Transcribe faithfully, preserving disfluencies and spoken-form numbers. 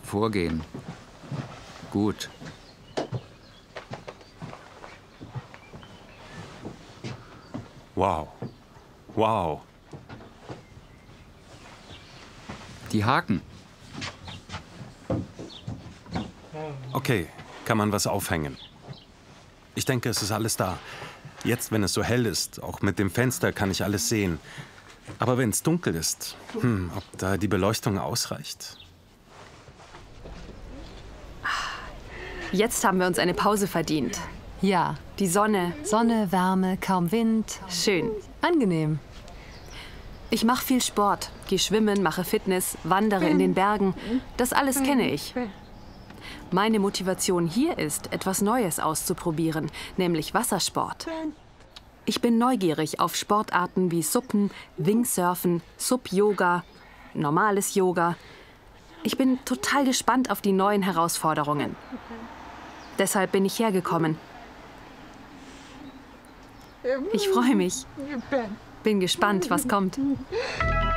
Vorgehen. Gut. Wow. Wow. Die Haken. Okay, kann man was aufhängen. Ich denke, es ist alles da. Jetzt, wenn es so hell ist, auch mit dem Fenster, kann ich alles sehen. Aber wenn es dunkel ist, hm, ob da die Beleuchtung ausreicht? Jetzt haben wir uns eine Pause verdient. Ja, Die Sonne, Sonne, Wärme, kaum Wind. schön. Angenehm. Ich mache viel Sport, gehe schwimmen, mache Fitness, wandere in den Bergen. Das alles kenne ich. Meine Motivation hier ist, etwas Neues auszuprobieren, nämlich Wassersport. Ich bin neugierig auf Sportarten wie Suppen, Wingsurfen, Sub-Yoga, normales Yoga. Ich bin total gespannt auf die neuen Herausforderungen. Deshalb bin ich hergekommen. Ich freue mich. Bin gespannt, was kommt.